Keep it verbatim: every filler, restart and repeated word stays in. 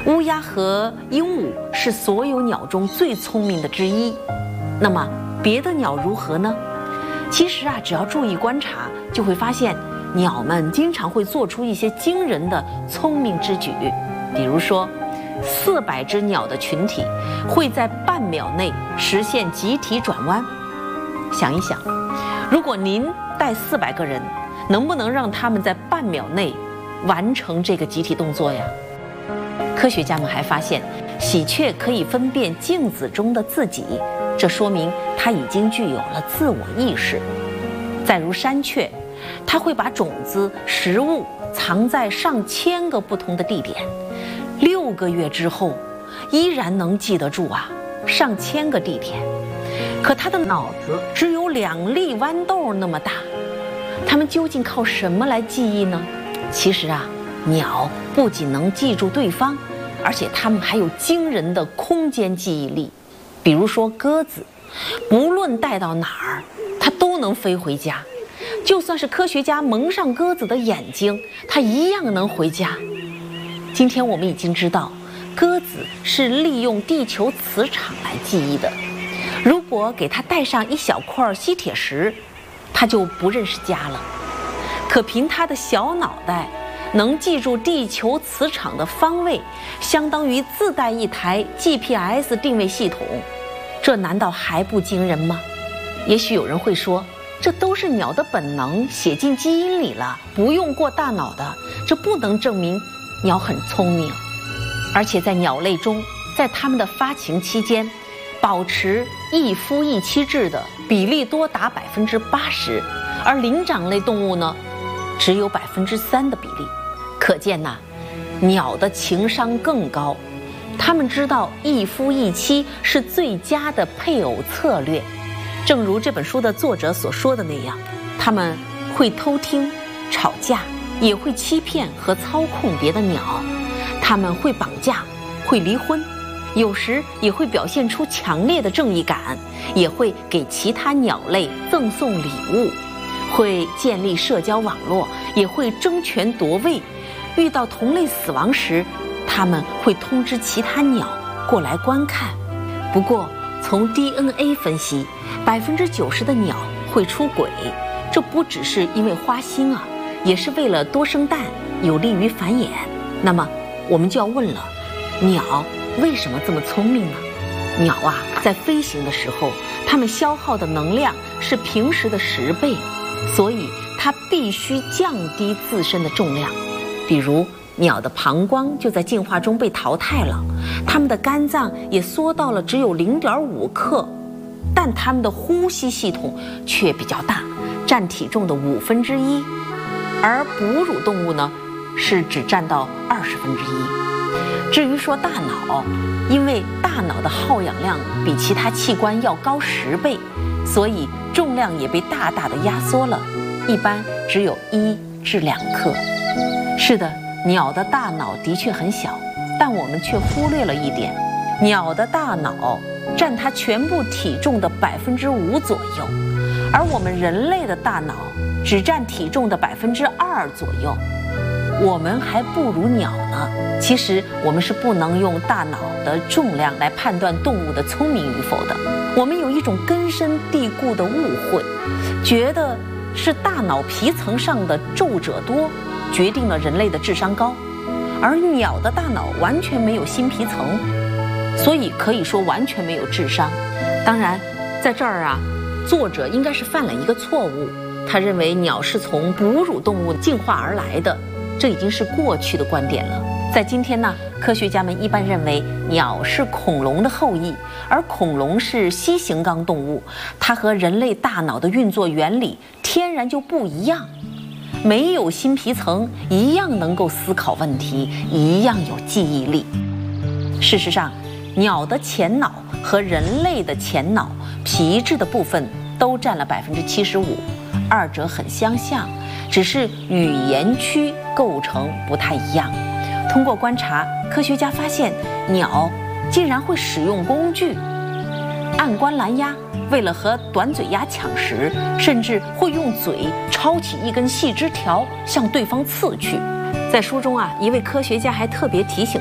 乌鸦和鹦鹉是所有鸟中最聪明的之一。那么别的鸟如何呢？其实啊，只要注意观察，就会发现鸟们经常会做出一些惊人的聪明之举。比如说，四百只鸟的群体会在半秒内实现集体转弯。想一想，如果您带四百个人，能不能让他们在半秒内完成这个集体动作呀？科学家们还发现，喜鹊可以分辨镜子中的自己，这说明它已经具有了自我意识。再如山雀，它会把种子、食物藏在上千个不同的地点，六个月之后依然能记得住啊，上千个地点。可它的脑子只有两粒豌豆那么大，它们究竟靠什么来记忆呢？其实啊，鸟不仅能记住对方，而且它们还有惊人的空间记忆力。比如说鸽子，不论带到哪儿，它都能飞回家。就算是科学家蒙上鸽子的眼睛，它一样能回家。今天我们已经知道，鸽子是利用地球磁场来记忆的。如果给它带上一小块吸铁石，它就不认识家了。可凭它的小脑袋，能记住地球磁场的方位，相当于自带一台 G P S 定位系统，这难道还不惊人吗？也许有人会说，这都是鸟的本能，写进基因里了，不用过大脑的，这不能证明鸟很聪明。而且在鸟类中，在它们的发情期间，保持一夫一妻制的比例多达百分之八十，而灵长类动物呢，只有百分之三的比例。可见呐，鸟的情商更高，它们知道一夫一妻是最佳的配偶策略。正如这本书的作者所说的那样，它们会偷听、吵架，也会欺骗和操控别的鸟。它们会绑架，会离婚，有时也会表现出强烈的正义感，也会给其他鸟类赠送礼物，会建立社交网络，也会争权夺位。遇到同类死亡时，它们会通知其他鸟过来观看。不过从 D N A 分析，百分之九十的鸟会出轨，这不只是因为花心啊，也是为了多生蛋，有利于繁衍。那么我们就要问了，鸟为什么这么聪明呢？鸟啊，在飞行的时候，它们消耗的能量是平时的十倍，所以它必须降低自身的重量。比如鸟的膀胱就在进化中被淘汰了，它们的肝脏也缩到了只有 零点五克，但它们的呼吸系统却比较大，占体重的五分之一，而哺乳动物呢，是只占到二十分之一。至于说大脑，因为大脑的耗氧量比其他器官要高十倍，所以重量也被大大的压缩了，一般只有一至两克。是的，鸟的大脑的确很小，但我们却忽略了一点，鸟的大脑占它全部体重的百分之五左右，而我们人类的大脑只占体重的百分之二左右。我们还不如鸟呢。其实我们是不能用大脑的重量来判断动物的聪明与否的。我们有一种根深蒂固的误会，觉得是大脑皮层上的皱褶多决定了人类的智商高，而鸟的大脑完全没有新皮层，所以可以说完全没有智商。当然，在这儿啊，作者应该是犯了一个错误，他认为鸟是从哺乳动物进化而来的，这已经是过去的观点了。在今天呢，科学家们一般认为鸟是恐龙的后裔，而恐龙是蜥形纲动物，它和人类大脑的运作原理天然就不一样。没有新皮层，一样能够思考问题，一样有记忆力。事实上，鸟的前脑和人类的前脑皮质的部分都占了百分之七十五，二者很相像，只是语言区构成不太一样。通过观察，科学家发现鸟竟然会使用工具。暗关蓝鸦为了和短嘴鸦抢食，甚至会用嘴抄起一根细枝条向对方刺去。在书中啊，一位科学家还特别提醒